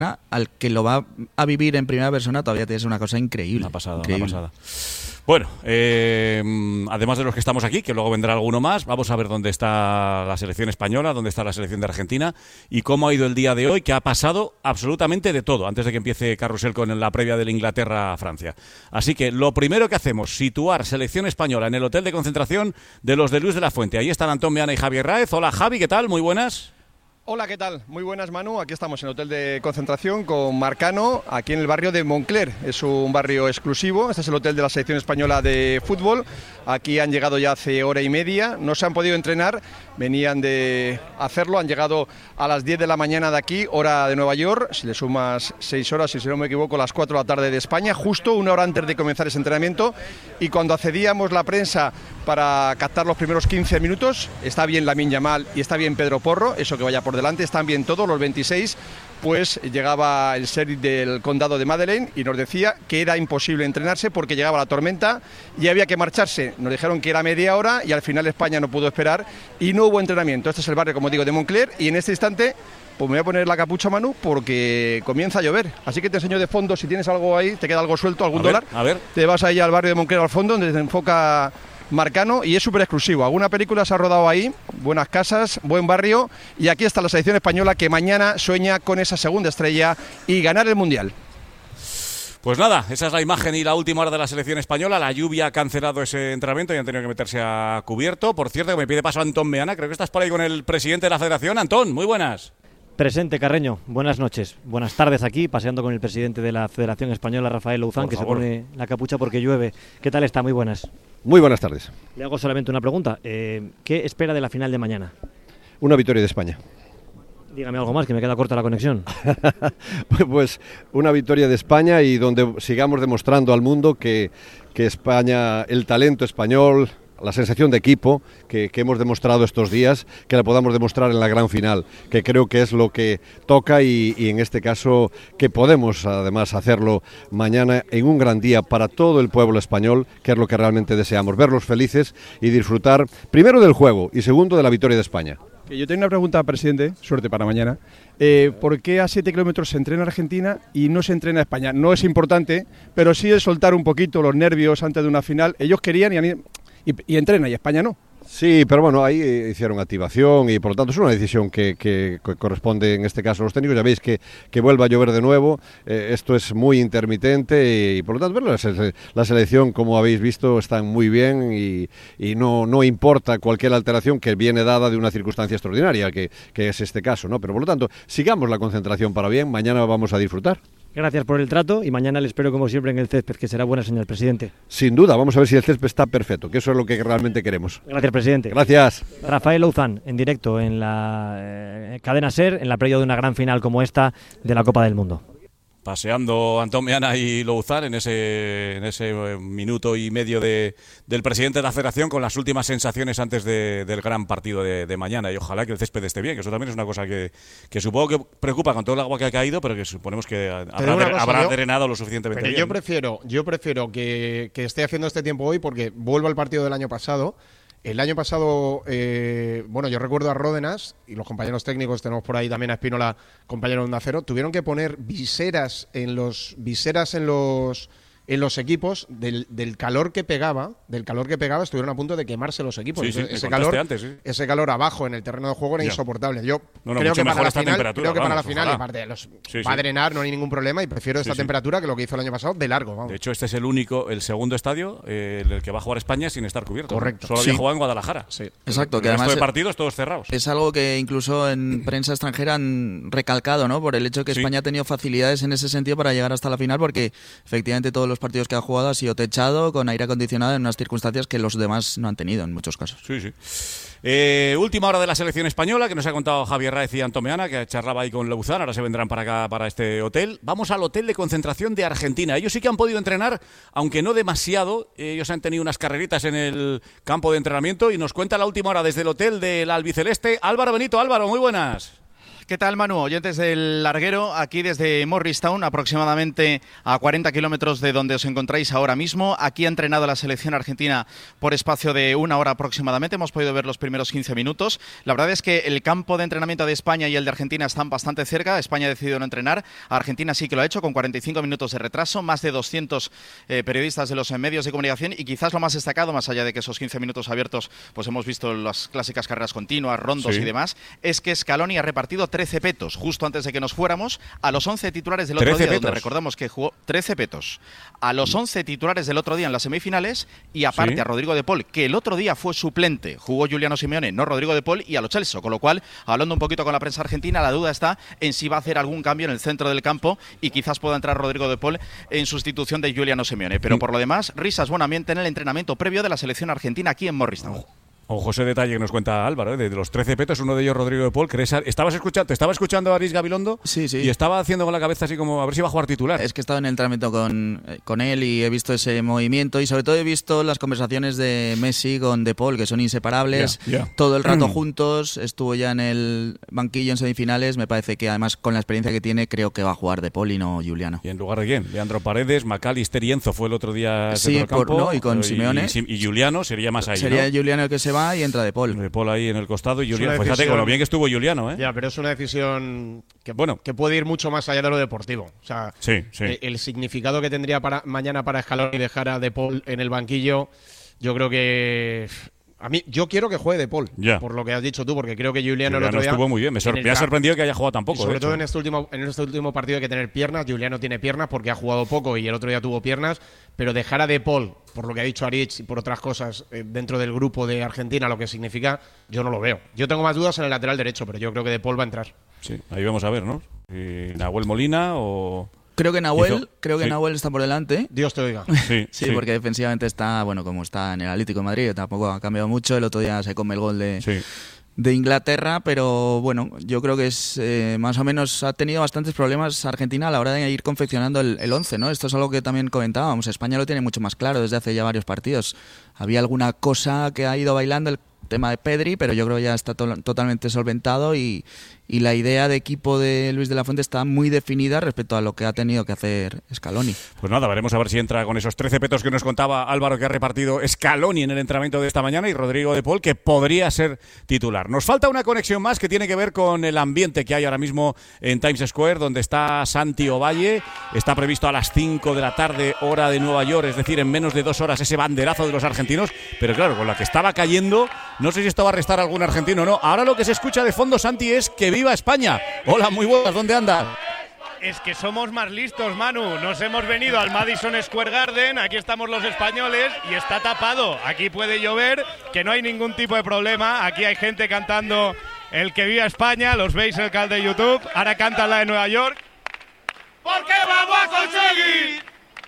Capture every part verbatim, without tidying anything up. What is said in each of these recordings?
al que lo va a vivir en primera persona todavía es una cosa increíble. Una pasada, increíble. una pasada. Bueno, eh, además de los que estamos aquí, que luego vendrá alguno más, vamos a ver dónde está la selección española, dónde está la selección de Argentina y cómo ha ido el día de hoy, que ha pasado absolutamente de todo, antes de que empiece Carrusel con la previa de la Inglaterra-Francia. Así que lo primero que hacemos, situar selección española en el hotel de concentración de los de Luis de la Fuente. Ahí están Antón Meana y Javier Raez. Hola Javi, ¿qué tal? Muy buenas. Hola, ¿qué tal? Muy buenas, Manu. Aquí estamos en el hotel de concentración con Marcano, aquí en el barrio de Moncler. Es un barrio exclusivo, este es el hotel de la selección española de fútbol. Aquí han llegado ya hace hora y media, no se han podido entrenar, venían de hacerlo, han llegado a las diez de la mañana de aquí, hora de Nueva York, si le sumas seis horas, si no me equivoco, las cuatro de la tarde de España, justo una hora antes de comenzar ese entrenamiento. Y cuando accedíamos la prensa para captar los primeros quince minutos, está bien Lamine Yamal y está bien Pedro Porro, eso que vaya por delante, están bien todos los veintiséis, pues llegaba el sheriff del condado de Madeleine y nos decía que era imposible entrenarse porque llegaba la tormenta y había que marcharse. Nos dijeron que era media hora y al final España no pudo esperar y no hubo entrenamiento. Este es el barrio, como digo, de Moncler y en este instante pues me voy a poner la capucha, Manu, porque comienza a llover. Así que te enseño de fondo, si tienes algo ahí, te queda algo suelto, algún a ver, dólar, a ver. te vas ahí al barrio de Moncler al fondo, donde se enfoca Marcano y es súper exclusivo. Alguna película se ha rodado ahí, buenas casas, buen barrio y aquí está la selección española que mañana sueña con esa segunda estrella y ganar el Mundial. Pues nada, esa es la imagen y la última hora de la selección española. La lluvia ha cancelado ese entrenamiento y han tenido que meterse a cubierto. Por cierto, que me pide paso Antón Meana, creo que estás por ahí con el presidente de la federación. Antón, muy buenas. Presente, Carreño. Buenas noches. Buenas tardes aquí, paseando con el presidente de la Federación Española, Rafael Louzán, que favor. se pone la capucha porque llueve. ¿Qué tal está? Muy buenas. Muy buenas tardes. Le hago solamente una pregunta. Eh, ¿Qué espera de la final de mañana? Una victoria de España. Dígame algo más, que me queda corta la conexión. Pues una victoria de España y donde sigamos demostrando al mundo que, que España, el talento español, la sensación de equipo que, que hemos demostrado estos días, que la podamos demostrar en la gran final, que creo que es lo que toca y, y en este caso que podemos además hacerlo mañana en un gran día para todo el pueblo español, que es lo que realmente deseamos, verlos felices y disfrutar primero del juego y segundo de la victoria de España. Yo tengo una pregunta, presidente, suerte para mañana. Eh, ¿Por qué a siete kilómetros se entrena Argentina y no se entrena España? No es importante, pero sí es soltar un poquito los nervios antes de una final. Ellos querían y, han, y, y entrena y España no. Sí, pero bueno, ahí hicieron activación y por lo tanto es una decisión que, que, que corresponde en este caso a los técnicos. Ya veis que, que vuelva a llover de nuevo, eh, esto es muy intermitente y por lo tanto bueno, la, la selección, como habéis visto, está muy bien y, y no, no importa cualquier alteración que viene dada de una circunstancia extraordinaria, que, que es este caso, ¿no? Pero por lo tanto, sigamos la concentración para bien, mañana vamos a disfrutar. Gracias por el trato y mañana le espero como siempre en el césped, que será buena señal, presidente. Sin duda, vamos a ver si el césped está perfecto, que eso es lo que realmente queremos. Gracias, presidente. Gracias. Rafael Louzán, en directo en la eh, cadena SER, en la previa de una gran final como esta de la Copa del Mundo. Paseando Antón Meana y Louzán en ese, en ese minuto y medio de, del presidente de la federación con las últimas sensaciones antes de, del gran partido de, de mañana y ojalá que el césped esté bien, que eso también es una cosa que, que supongo que preocupa con todo el agua que ha caído, pero que suponemos que habrá, de, cosa, habrá yo, drenado lo suficientemente pero bien. Yo prefiero, yo prefiero que, que esté haciendo este tiempo hoy porque vuelvo al partido del año pasado. El año pasado, eh, bueno, yo recuerdo a Ródenas y los compañeros técnicos, tenemos por ahí también a Espínola, compañero de Onda Cero, tuvieron que poner viseras en los viseras en los en los equipos del, del calor que pegaba, del calor que pegaba, estuvieron a punto de quemarse los equipos. Sí, sí, ese calor, antes, sí. ese calor abajo en el terreno de juego era ya. insoportable. Yo no, no, creo, que para, la esta final, creo que vamos, para la final, ojalá. aparte los sí, va a sí. drenar, no hay ningún problema y prefiero esta sí, temperatura sí. que lo que hizo el año pasado de largo. Vamos. De hecho, este es el único, el segundo estadio eh, en el que va a jugar España sin estar cubierto. Correcto. ¿no? Solo sí. había jugado en Guadalajara. Sí. Exacto, el que además resto de partidos todos cerrados. Es algo que incluso en prensa extranjera han recalcado, ¿no? Por el hecho que sí. España ha tenido facilidades en ese sentido para llegar hasta la final, porque efectivamente todos los partidos que ha jugado ha sido techado, con aire acondicionado, en unas circunstancias que los demás no han tenido en muchos casos. Sí, sí. Eh, última hora de la selección española, que nos ha contado Javier Raez y Antón Meana, que charlaba ahí con Louzán, ahora se vendrán para acá, para este hotel. Vamos al hotel de concentración de Argentina. Ellos sí que han podido entrenar, aunque no demasiado. Ellos han tenido unas carreritas en el campo de entrenamiento y nos cuenta la última hora desde el hotel del albiceleste. Álvaro Benito. Álvaro, muy buenas. ¿Qué tal, Manu? Oyentes del larguero, aquí desde Morristown, aproximadamente a cuarenta kilómetros de donde os encontráis ahora mismo. Aquí ha entrenado la selección argentina por espacio de una hora aproximadamente. Hemos podido ver los primeros quince minutos. La verdad es que el campo de entrenamiento de España y el de Argentina están bastante cerca. España ha decidido no entrenar. Argentina sí que lo ha hecho con cuarenta y cinco minutos de retraso. Más de doscientos eh, periodistas de los eh, medios de comunicación. Y quizás lo más destacado, más allá de que esos quince minutos abiertos, pues hemos visto las clásicas carreras continuas, rondos sí. y demás, es que Scaloni ha repartido trece petos justo antes de que nos fuéramos a los once titulares del otro día, petos. donde recordamos que jugó trece petos a los once titulares del otro día en las semifinales, y aparte sí. a Rodrigo de Paul, que el otro día fue suplente, jugó Giuliano Simeone, no Rodrigo de Paul, y a Lo Celso, con lo cual, hablando un poquito con la prensa argentina, la duda está en si va a hacer algún cambio en el centro del campo y quizás pueda entrar Rodrigo de Paul en sustitución de Giuliano Simeone, pero por lo demás, risas, buen ambiente en el entrenamiento previo de la selección argentina aquí en Morristown. Ojo ese detalle que nos cuenta Álvaro, ¿eh? de los trece petos, uno de ellos Rodrigo de Paul. Que estabas escuchando, ¿Te estaba escuchando a Aris Gabilondo? Sí, sí. Y estaba haciendo con la cabeza así como a ver si iba a jugar titular. Es que he estado en el entrenamiento con, con él y he visto ese movimiento y sobre todo he visto las conversaciones de Messi con de Paul, que son inseparables, yeah, yeah. todo el rato mm. juntos. Estuvo ya en el banquillo en semifinales. Me parece que además con la experiencia que tiene creo que va a jugar de Paul y no Giuliano. ¿Y en lugar de quién? Leandro Paredes, McAllister y Enzo fue el otro día sí, por, campo, no, y con Simeone. Y, y Giuliano sería más ahí, Sería ¿no? Giuliano el que se va y entra de Paul. De Paul ahí en el costado y Giuliano. Fíjate con lo bien que estuvo Giuliano, ¿eh? Ya, pero es una decisión que, bueno, que puede ir mucho más allá de lo deportivo. O sea, sí, sí. El, el significado que tendría para mañana para Scaloni dejar a De Paul en el banquillo, yo creo que... A mí, yo quiero que juegue De Paul, yeah. por lo que has dicho tú, porque creo que Giuliano, Giuliano el otro día estuvo muy bien. Me, sor me ha sorprendido que haya jugado tan poco. Sobre todo en este último en este último partido hay que tener piernas. Giuliano tiene piernas porque ha jugado poco y el otro día tuvo piernas, pero dejar a De Paul, por lo que ha dicho Aritz y por otras cosas, eh, dentro del grupo de Argentina, lo que significa, yo no lo veo. Yo tengo más dudas en el lateral derecho, pero yo creo que De Paul va a entrar. Sí, ahí vamos a ver, ¿no? ¿Y Nahuel Molina o...? Creo que Nahuel, creo que sí. Nahuel está por delante. Dios te oiga. Sí, sí, sí, porque defensivamente está, bueno, como está en el Atlético de Madrid, tampoco ha cambiado mucho. El otro día se come el gol de, sí. de Inglaterra, pero bueno, yo creo que es eh, más o menos ha tenido bastantes problemas Argentina a la hora de ir confeccionando el, el once, ¿no? Esto es algo que también comentábamos. España lo tiene mucho más claro desde hace ya varios partidos. Había alguna cosa que ha ido bailando el tema de Pedri, pero yo creo que ya está to totalmente solventado y, y la idea de equipo de Luis de la Fuente está muy definida respecto a lo que ha tenido que hacer Scaloni. Pues nada, veremos a ver si entra con esos trece petos que nos contaba Álvaro, que ha repartido Scaloni en el entrenamiento de esta mañana, y Rodrigo de Paul, que podría ser titular. Nos falta una conexión más que tiene que ver con el ambiente que hay ahora mismo en Times Square, donde está Santi Ovalle. Está previsto a las cinco de la tarde, hora de Nueva York, es decir, en menos de dos horas, ese banderazo de los argentinos. Pero claro, con la que estaba cayendo, no sé si esto va a restar a algún argentino o no. Ahora lo que se escucha de fondo, Santi, es que viva España. Hola, muy buenas, ¿dónde andas? Es que somos más listos, Manu. Nos hemos venido al Madison Square Garden, aquí estamos los españoles y está tapado. Aquí puede llover, que no hay ningún tipo de problema. Aquí hay gente cantando el que viva España, los veis en el canal de YouTube. Ahora cantan la de Nueva York. Porque vamos a conseguir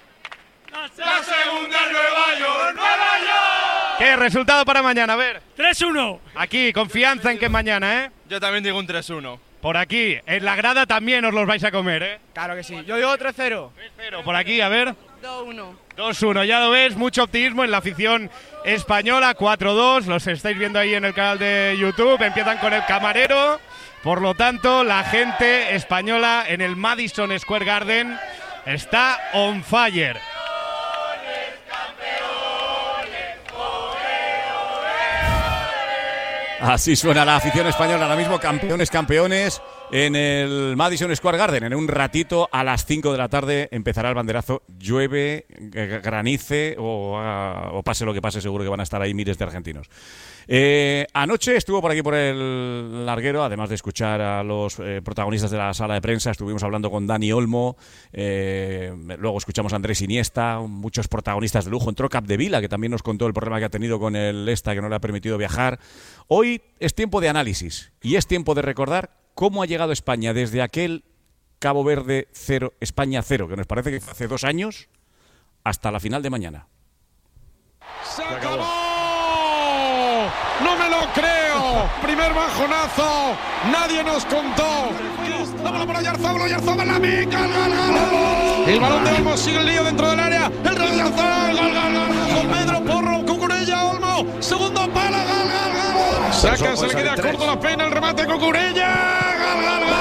la segunda en Nueva York, Nueva York. ¿Qué resultado para mañana? A ver. tres uno. Aquí, confianza en que mañana, ¿eh? Yo también digo un tres uno. Por aquí, en la grada también os los vais a comer, ¿eh? Claro que sí. Yo digo tres cero. tres cero. Por aquí, a ver. dos uno. dos uno, ya lo ves, mucho optimismo en la afición española. cuatro dos, los estáis viendo ahí en el canal de YouTube. Empiezan con el camarero. Por lo tanto, la gente española en el Madison Square Garden está on fire. Así suena la afición española ahora mismo, campeones, campeones, en el Madison Square Garden. En un ratito, a las cinco de la tarde, empezará el banderazo. Llueve, granice o, o pase lo que pase, seguro que van a estar ahí miles de argentinos. Eh, anoche estuvo por aquí por el larguero, además de escuchar a los eh, protagonistas de la sala de prensa, estuvimos hablando con Dani Olmo, eh, luego escuchamos a Andrés Iniesta, muchos protagonistas de lujo. Entró Capdevila, que también nos contó el problema que ha tenido con el ESTA, que no le ha permitido viajar. Hoy es tiempo de análisis y es tiempo de recordar cómo ha llegado España desde aquel Cabo Verde cero, España cero, que nos parece que hace dos años, hasta la final de mañana. ¡Se acabó! ¡No me lo creo! Primer bajonazo, nadie nos contó. La bola para Oyarzabal, Oyarzabal la mica, gol, gol, gol. El balón de Olmo sigue el lío dentro del área. El de Oyarzabal, gol, gol, gol. Con Pedro Porro, Cucurella, Olmo, segundo palo, gol, gol, gol. Saca, se le queda corto la pena, el remate Cucurella. gol, gol, gol,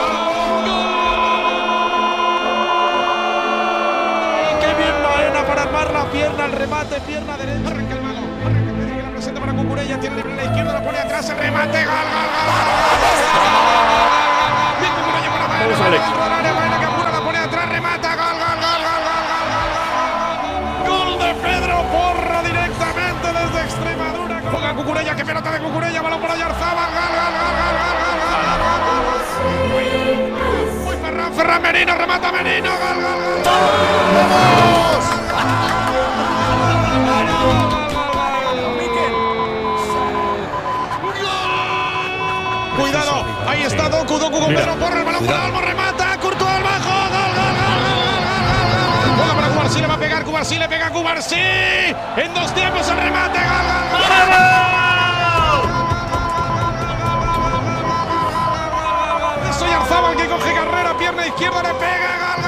gol. Qué bien Baena para armar la pierna, el remate, pierna derecha. Arranca el mago, arranca el medio, que la presenta para Cucurella, tiene libre en la izquierda, la pone atrás, el remate, gol, gol, gol, gol. Bien Cucurella para Baena, Baena que apura, la pone atrás, remata, gol, gol, gol, gol, gol, gol, gol. Gol de Pedro Porro directamente desde Extremadura. Juega Cucurella, que pelota de Cucurella, balón para Oyarzábal, gol, gol, gol, gol, gol, gol, gol, gol. Muy Ferran, Ferran Merino, remata Merino, gol, gol, gol. ¡Vamos! Cuidado, ahí está Doku, Doku con Pedro Porro, el balón para Olmo, remata, Courtois al bajo, gol, gol, gol, gol, gol, gol. Juega para Cubarsí, le va a pegar, Cubarsí le pega a Cubarsí. En dos tiempos el remate, gol, gol, gol. Es Oyarzábal que coge carrera, pierna izquierda, le pega, gol,